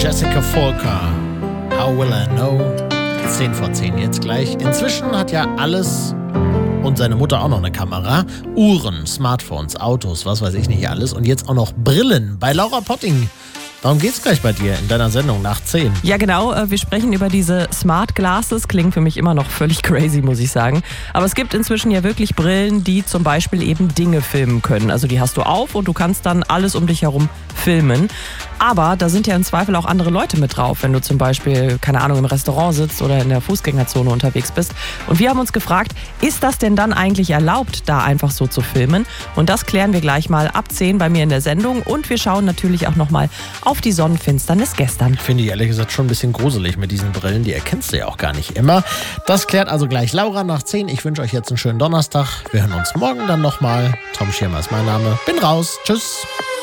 Jessica Folker. How will I know? 10 vor 10 jetzt gleich. Inzwischen hat ja alles und seine Mutter auch noch eine Kamera. Uhren, Smartphones, Autos, was weiß ich nicht alles. Und jetzt auch noch Brillen bei Laura Potting. Darum geht's gleich bei dir in deiner Sendung nach 10. Ja, genau. Wir sprechen über diese Smart Glasses. Klingt für mich immer noch völlig crazy, muss ich sagen. Aber es gibt inzwischen ja wirklich Brillen, die zum Beispiel eben Dinge filmen können. Also die hast du auf und du kannst dann alles um dich herum filmen. Aber da sind ja im Zweifel auch andere Leute mit drauf, wenn du zum Beispiel, keine Ahnung, im Restaurant sitzt oder in der Fußgängerzone unterwegs bist. Und wir haben uns gefragt, ist das denn dann eigentlich erlaubt, da einfach so zu filmen? Und das klären wir gleich mal ab 10 bei mir in der Sendung. Und wir schauen natürlich auch nochmal auf die Sonnenfinsternis gestern. Finde ich ehrlich gesagt schon ein bisschen gruselig mit diesen Brillen. Die erkennst du ja auch gar nicht immer. Das klärt also gleich Laura nach 10. Ich wünsche euch jetzt einen schönen Donnerstag. Wir hören uns morgen dann nochmal. Tom Schirmer ist mein Name. Bin raus. Tschüss.